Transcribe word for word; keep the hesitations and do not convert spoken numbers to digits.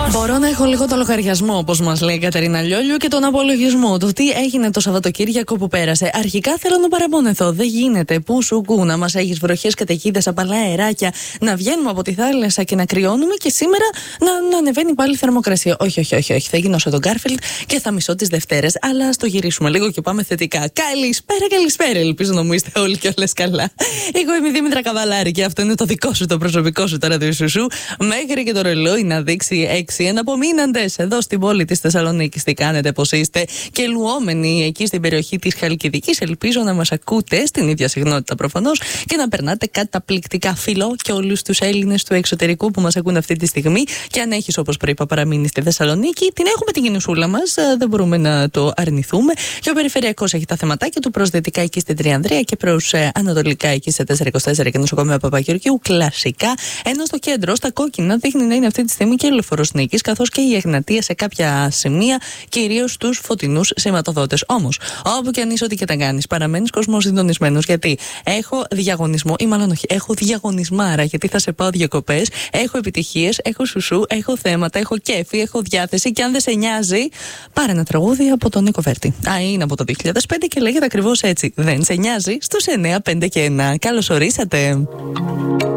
Μπορώ να έχω λίγο το λογαριασμό, όπως μας λέει η Κατερίνα Λιόλιου, και τον απολογισμό του τι έγινε το Σαββατοκύριακο που πέρασε. Αρχικά θέλω να παραπονεθώ. Δεν γίνεται που σου κου να μας έχεις βροχές, καταιγίδες, απαλά αεράκια, να βγαίνουμε από τη θάλασσα και να κρυώνουμε, και σήμερα να, να ανεβαίνει πάλι η θερμοκρασία. Όχι, όχι, όχι, όχι. Θα γίνω σαν τον Γκάρφιλντ και θα μισώ τις Δευτέρες. Αλλά ας το γυρίσουμε λίγο και πάμε θετικά. Καλησπέρα, καλησπέρα. Ελπίζω να μου είστε όλοι και όλες καλά. Εγώ είμαι η Δήμητρα Καβαλάρη και αυτό είναι το δικό σου, το προσωπικό σου τώρα του Ισουσού. Μέχρι και το ρολόι να δείξει έξι. Εναπομείναντες εδώ στην πόλη της Θεσσαλονίκης, τι κάνετε, πώς είστε, και λουόμενοι εκεί στην περιοχή της Χαλκιδικής. Ελπίζω να μας ακούτε στην ίδια συχνότητα προφανώς και να περνάτε καταπληκτικά. Φιλό και όλους τους Έλληνες του εξωτερικού που μας ακούν αυτή τη στιγμή. Και αν έχεις, όπως προείπα, παραμείνει στη Θεσσαλονίκη, την έχουμε την γεννησούλα μας, δεν μπορούμε να το αρνηθούμε. Και ο περιφερειακός έχει τα θεματάκια του προς δυτικά εκεί στην Τριανδρία και προς ε, ανατολικά εκεί σε τετρακόσια είκοσι τέσσερα και νοσοκομείο Παπαγεωργίου. Κλασικά. Ενώ στο κέντρο, στα κόκκινα, δείχνει να είναι αυτή τη στιγμή και Λεωφόρος Νίκης, καθώς και η Εγνατία σε κάποια σημεία, κυρίως στους φωτεινούς σηματοδότες. Όμως, όπου και αν είσαι, ό,τι και τα κάνεις, παραμένεις κόσμος συντονισμένος. Γιατί έχω διαγωνισμό, ή μάλλον όχι, έχω διαγωνισμάρα. Γιατί θα σε πάω διακοπές, έχω επιτυχίες, έχω σουσού, έχω θέματα, έχω κέφι, έχω διάθεση. Και αν δεν σε νοιάζει, πάρε ένα τραγούδι από τον Νίκο Βέρτη. Α, είναι από το δύο χιλιάδες πέντε και λέγεται ακριβώς έτσι. Δεν σε νοιάζει, στους εννιά, πέντε και ένα. Καλώς ορίσατε.